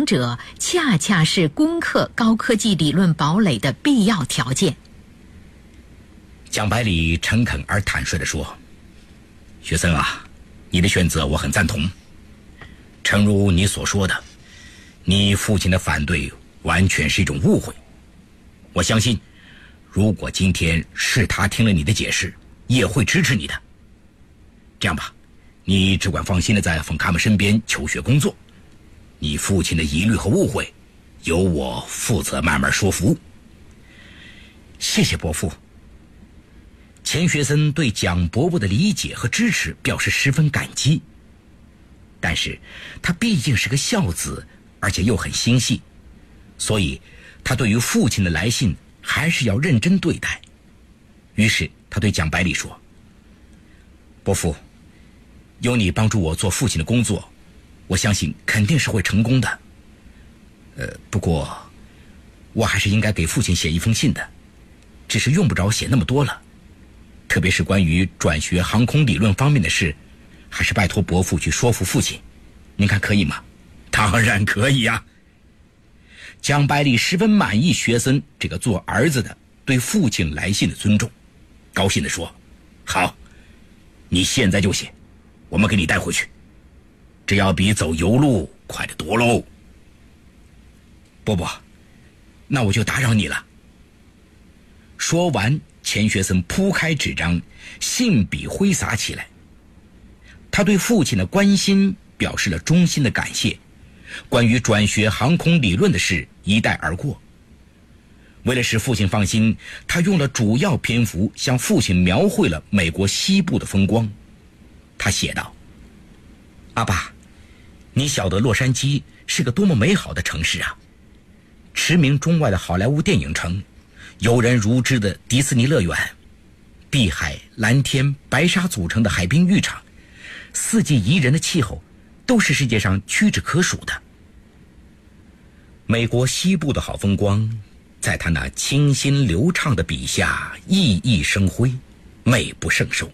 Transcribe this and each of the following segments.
两者恰恰是攻克高科技理论堡垒的必要条件。 蒋百里诚恳而坦率地说：学森啊，你的选择我很赞同。诚如你所说的，你父亲的反对完全是一种误会。我相信，如果今天是他听了你的解释，也会支持你的。这样吧，你只管放心的在冯卡门身边求学工作，你父亲的疑虑和误会，由我负责慢慢说服。谢谢伯父。钱学森对蒋伯伯的理解和支持表示十分感激，但是他毕竟是个孝子，而且又很心细，所以他对于父亲的来信还是要认真对待。于是他对蒋百里说：伯父，有你帮助我做父亲的工作，我相信肯定是会成功的。不过我还是应该给父亲写一封信的，只是用不着写那么多了。特别是关于转学航空理论方面的事，还是拜托伯父去说服父亲，您看可以吗？当然可以呀。蒋百里十分满意学森这个做儿子的对父亲来信的尊重，高兴地说：好，你现在就写，我们给你带回去，这要比走邮路快得多喽。伯伯，那我就打扰你了。说完，钱学森铺开纸张，信笔挥洒起来。他对父亲的关心表示了衷心的感谢，关于转学航空理论的事一带而过。为了使父亲放心，他用了主要篇幅向父亲描绘了美国西部的风光。他写道：阿爸，你晓得洛杉矶是个多么美好的城市啊，驰名中外的好莱坞电影城，有人如织的迪士尼乐园，碧海蓝天白沙组成的海滨浴场，四季宜人的气候，都是世界上屈指可数的。美国西部的好风光，在他那清新流畅的笔下熠熠生辉，美不胜收。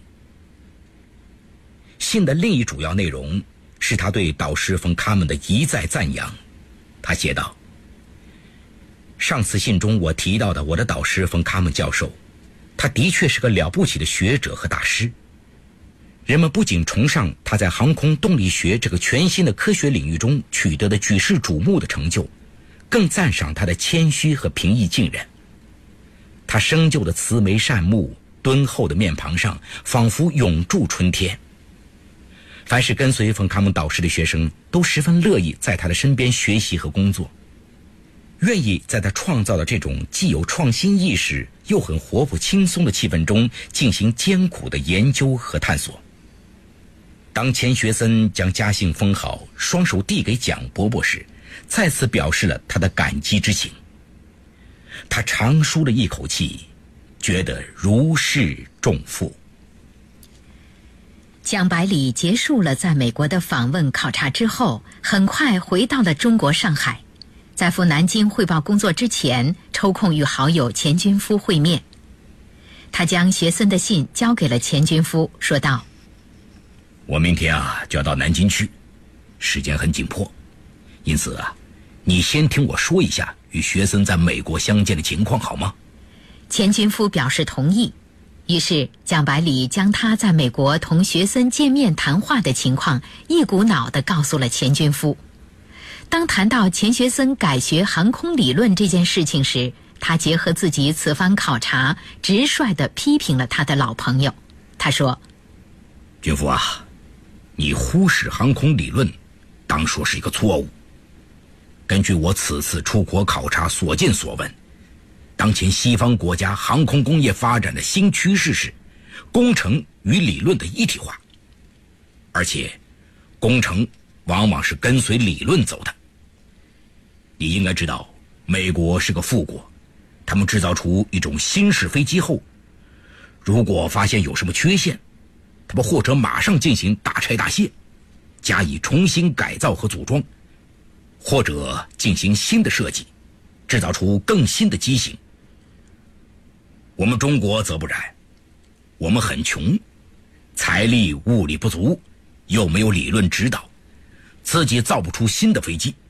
信的另一主要内容是他对导师冯卡门的一再赞扬。他写道：上次信中我提到的我的导师冯卡门教授，他的确是个了不起的学者和大师。人们不仅崇尚他在航空动力学这个全新的科学领域中取得的举世瞩目的成就，更赞赏他的谦虚和平易近人。他生就的慈眉善目，敦厚的面庞上仿佛永驻春天。凡是跟随冯卡门导师的学生都十分乐意在他的身边学习和工作，愿意在他创造的这种既有创新意识又很活泼轻松的气氛中进行艰苦的研究和探索。当钱学森将家信封好，双手递给蒋伯伯时，再次表示了他的感激之情。他长舒了一口气，觉得如释重负。 蒋百里结束了在美国的访问考察之后，很快回到了中国上海。在赴南京汇报工作之前，抽空与好友钱均夫会面。他将学森的信交给了钱均夫，说道： 我明天就要到南京去，时间很紧迫，因此你先听我说一下与学森在美国相见的情况好吗？ 钱均夫表示同意。于是蒋百里将他在美国同学森见面谈话的情况一股脑地告诉了钱均夫。当谈到钱学森改学航空理论这件事情时，他结合自己此番考察，直率地批评了他的老朋友。他说： 军夫你忽视航空理论，当说是一个错误。根据我此次出国考察所见所闻，当前西方国家航空工业发展的新趋势是工程与理论的一体化，而且工程往往是跟随理论走的。你应该知道，美国是个富国，他们制造出一种新式飞机后，如果发现有什么缺陷，他们或者马上进行大拆大卸，加以重新改造和组装，或者进行新的设计，制造出更新的机型。我们中国则不然，我们很穷，财力物力不足，又没有理论指导，自己造不出新的飞机，